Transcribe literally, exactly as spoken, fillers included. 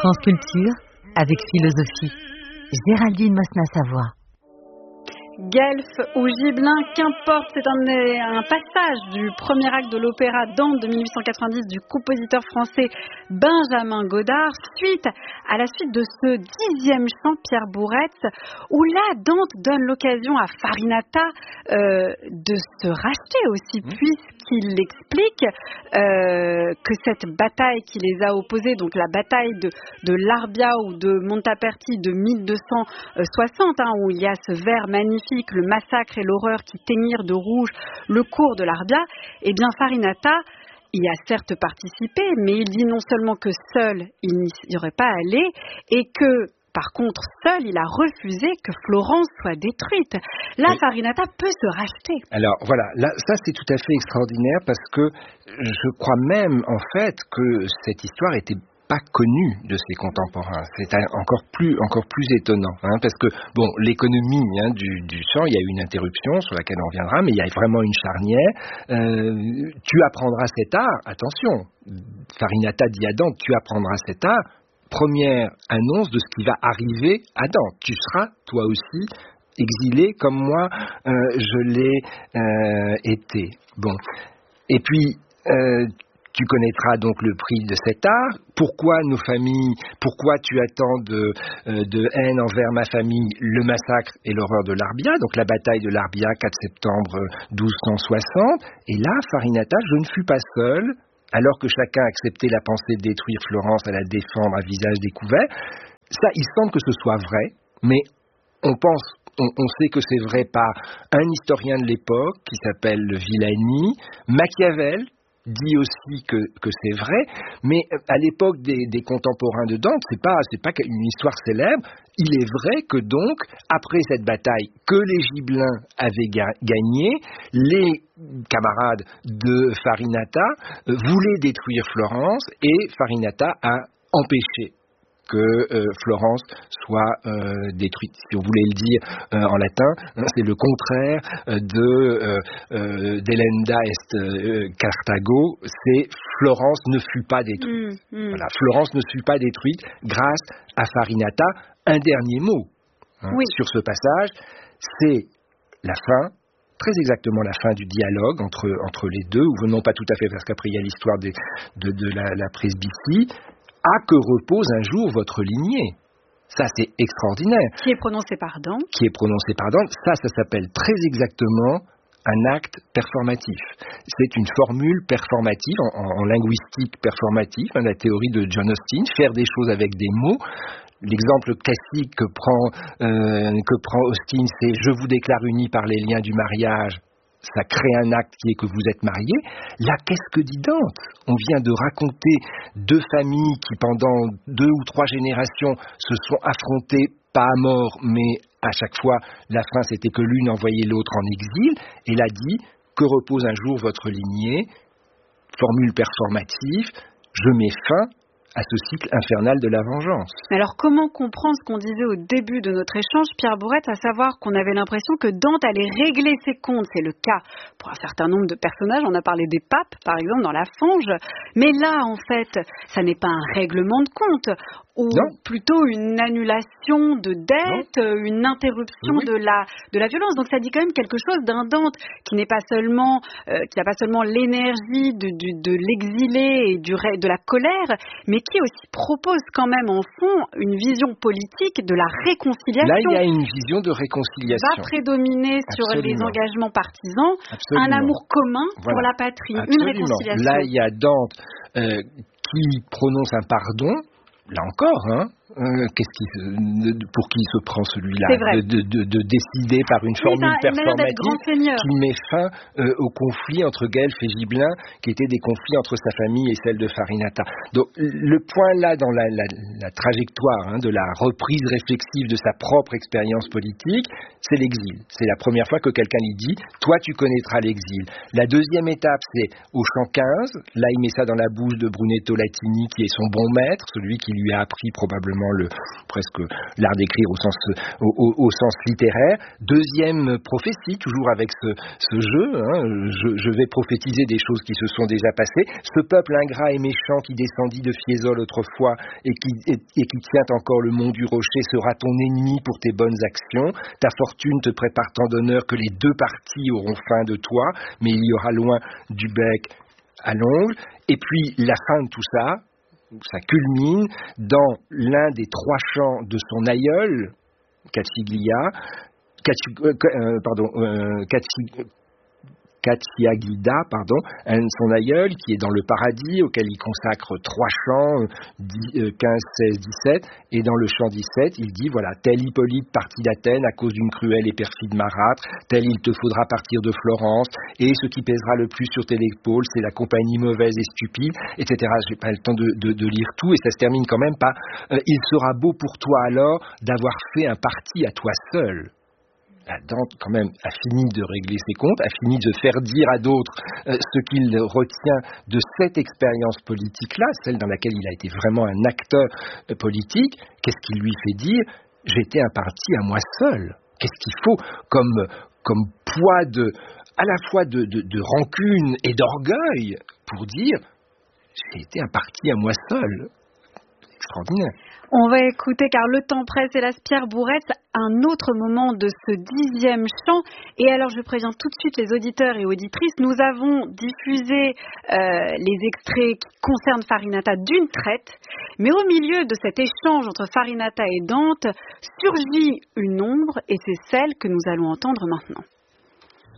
France Culture, avec philosophie. Géraldine Mosna-Savoie. Guelph ou Gibelin, qu'importe, c'est un, un passage du premier acte de l'opéra Dante de dix-huit cent quatre-vingt-dix du compositeur français Benjamin Godard, suite à la suite de ce dixième chant Pierre Bourretz, où là Dante donne l'occasion à Farinata euh, de se racheter aussi, mmh. puisqu'il explique euh, que cette bataille qui les a opposés, donc la bataille de, de l'Arbia ou de Montaperti de mille deux cent soixante, hein, où il y a ce vers magnifique, le massacre et l'horreur qui teignirent de rouge le cours de l'Arbia, eh bien Farinata y a certes participé, mais il dit non seulement que seul il n'y aurait pas allé, et que par contre seul il a refusé que Florence soit détruite. Là, oui. Farinata peut se racheter. Alors voilà, là, ça c'est tout à fait extraordinaire, parce que je crois même en fait que cette histoire était pas connu de ses contemporains. C'est encore plus, encore plus étonnant, hein, parce que bon, l'économie hein, du, du chant, il y a eu une interruption sur laquelle on reviendra, mais il y a vraiment une charnière. Euh, tu apprendras cet art, attention, Farinata dit à Dante, tu apprendras cet art, première annonce de ce qui va arriver à Dante. Tu seras, toi aussi, exilé comme moi, euh, je l'ai euh, été. Bon, et puis, euh, tu connaîtras donc le prix de cet art. Pourquoi nos familles, pourquoi tu attends de, euh, de haine envers ma famille le massacre et l'horreur de l'Arbia, donc la bataille de l'Arbia, quatre septembre douze cent soixante. Et là, Farinata, je ne fus pas seul, alors que chacun acceptait la pensée de détruire Florence, à la défendre à visage découvert. Ça, il semble que ce soit vrai, mais on pense, on, on sait que c'est vrai par un historien de l'époque qui s'appelle Villani, Machiavel, dit aussi que, que c'est vrai, mais à l'époque des, des contemporains de Dante, c'est pas, c'est pas une histoire célèbre. Il est vrai que donc, après cette bataille que les Gibelins avaient ga- gagnée, les camarades de Farinata euh, voulaient détruire Florence, et Farinata a empêché que euh, Florence soit euh, détruite. Si on voulait le dire euh, en latin, hein, c'est le contraire euh, de euh, euh, delenda est euh, Carthago, c'est Florence ne fut pas détruite. Mmh, mmh. Voilà, Florence ne fut pas détruite grâce à Farinata. Un dernier mot hein, oui. sur ce passage, c'est la fin, très exactement la fin du dialogue entre, entre les deux, ou non pas tout à fait, parce qu'après il y a l'histoire des, de, de la, la presbytie. À que repose un jour votre lignée. Ça, c'est extraordinaire. Qui est prononcé par Dante. Qui est prononcé par Dante. Ça, ça s'appelle très exactement un acte performatif. C'est une formule performative, en, en linguistique performative, hein, la théorie de John Austin, faire des choses avec des mots. L'exemple classique que prend, euh, que prend Austin, c'est « je vous déclare unis par les liens du mariage ». Ça crée un acte qui est que vous êtes mariés. Là, qu'est-ce que dit Dante ? On vient de raconter deux familles qui, pendant deux ou trois générations, se sont affrontées, pas à mort, mais à chaque fois, la fin, c'était que l'une envoyait l'autre en exil. Et là dit, que repose un jour votre lignée ? Formule performative, je mets fin à ce cycle infernal de la vengeance. Alors comment comprendre ce qu'on disait au début de notre échange, Pierre Bourretz, à savoir qu'on avait l'impression que Dante allait régler ses comptes. C'est le cas pour un certain nombre de personnages, on a parlé des papes par exemple dans La Fange, mais là en fait ça n'est pas un règlement de compte, ou non. plutôt une annulation de dette, non. une interruption oui. de la de la violence. Donc ça dit quand même quelque chose d'un Dante qui n'est pas seulement euh, qui n'a pas seulement l'énergie de, de, de l'exilé et du de la colère, mais qui aussi propose quand même en fond une vision politique de la réconciliation. Là, il y a une vision de réconciliation. Va prédominer sur Absolument. Les engagements partisans, Absolument. Un amour commun voilà. pour la patrie, Absolument. Une réconciliation. Là, il y a Dante euh, qui prononce un pardon. Là encore, hein, euh, qu'est-ce qui, pour qui se prend celui-là de, de, de, de décider par une formule oui, performative qui met fin euh, au conflit entre Guelph et Gibelin, qui étaient des conflits entre sa famille et celle de Farinata. Donc le point là dans la, la, la trajectoire hein, de la reprise réflexive de sa propre expérience politique, c'est l'exil. C'est la première fois que quelqu'un lui dit « toi tu connaîtras l'exil ». La deuxième étape, c'est au chant quinze, là il met ça dans la bouche de Brunetto Latini, qui est son bon maître, celui qui lui a appris probablement vraiment le presque l'art d'écrire au sens au, au, au sens littéraire. Deuxième prophétie, toujours avec ce, ce jeu, hein, je, je vais prophétiser des choses qui se sont déjà passées. Ce peuple ingrat et méchant qui descendit de Fiesole autrefois et qui, et, et qui tient encore le mont du rocher sera ton ennemi pour tes bonnes actions. Ta fortune te prépare tant d'honneur que les deux parties auront faim de toi, mais il y aura loin du bec à l'ongle. Et puis la fin de tout ça, ça culmine dans l'un des trois chants de son aïeul, Caciglia, Caci, euh, euh, pardon, euh, Caci, Cacciaguida, pardon, un, son aïeul, qui est dans le paradis, auquel il consacre trois chants, quinze, seize, dix-sept, et dans le chant dix-sept, il dit, voilà, tel Hippolyte parti d'Athènes à cause d'une cruelle et perfide marâtre, tel il te faudra partir de Florence, et ce qui pèsera le plus sur tes épaules, c'est la compagnie mauvaise et stupide, et cetera. J'ai pas le temps de, de, de lire tout, et ça se termine quand même par, euh, il sera beau pour toi alors d'avoir fait un parti à toi seul. La Dante, quand même, a fini de régler ses comptes, a fini de faire dire à d'autres euh, ce qu'il retient de cette expérience politique-là, celle dans laquelle il a été vraiment un acteur euh, politique. Qu'est-ce qu'il lui fait dire ? J'étais un parti à moi seul. Qu'est-ce qu'il faut comme, comme poids de, à la fois de, de, de rancune et d'orgueil pour dire j'ai été un parti à moi seul. Extraordinaire. On va écouter, car le temps presse, hélas, Pierre Bourrès, un autre moment de ce dixième chant. Et alors, je préviens tout de suite les auditeurs et auditrices, nous avons diffusé euh, les extraits qui concernent Farinata d'une traite, mais au milieu de cet échange entre Farinata et Dante, surgit une ombre, et c'est celle que nous allons entendre maintenant.